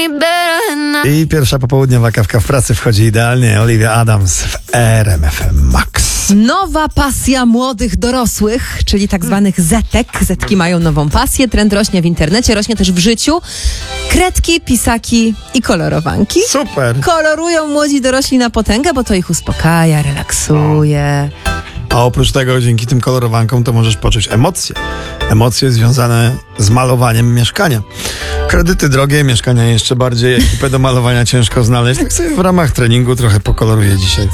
I pierwsza popołudniowa kawka w pracy wchodzi idealnie. Olivia Adams w RMF Max. Nowa pasja młodych dorosłych, czyli tak zwanych zetek. Zetki mają nową pasję. Trend rośnie w internecie, rośnie też w życiu. Kredki, pisaki i kolorowanki. Super. Kolorują młodzi dorośli na potęgę, bo to ich uspokaja, relaksuje. A oprócz tego, dzięki tym kolorowankom, to możesz poczuć emocje. Emocje związane z malowaniem mieszkania. Kredyty drogie, mieszkania jeszcze bardziej. Ekipę do malowania ciężko znaleźć. Tak sobie w ramach treningu trochę pokoloruję dzisiaj.